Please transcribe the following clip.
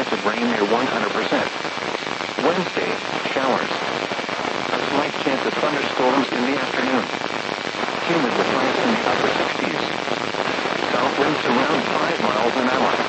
chance of rain near 100%. Wednesday, showers. A slight chance of thunderstorms in the afternoon. Humid with highs in the upper 60s. South winds around 5 miles an hour.